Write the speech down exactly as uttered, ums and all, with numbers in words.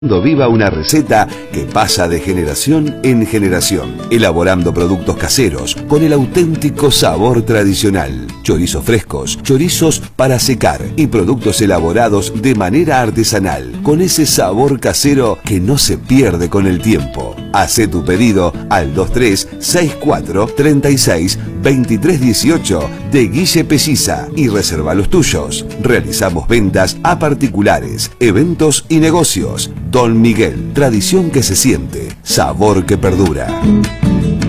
Viva una receta que pasa de generación en generación, elaborando productos caseros con el auténtico sabor tradicional, chorizos frescos, chorizos para secar y productos elaborados de manera artesanal, con ese sabor casero que no se pierde con el tiempo. Hacé tu pedido al dos tres seis cuatro tres seis dos tres uno ocho de Guille Pelliza y reserva los tuyos. Realizamos ventas a particulares, eventos y negocios. Don Miguel, tradición que se siente, sabor que perdura.